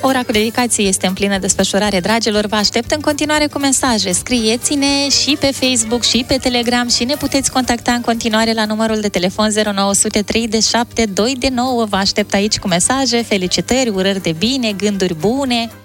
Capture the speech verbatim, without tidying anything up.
Ora cu dedicații este în plină desfășurare, dragilor. Vă aștept în continuare cu mesaje. Scrieți-ne și pe Facebook și pe Telegram și ne puteți contacta în continuare la numărul de telefon zero nouă zero trei șapte doi nouă. Vă aștept aici cu mesaje, felicitări, urări de bine, gânduri bune.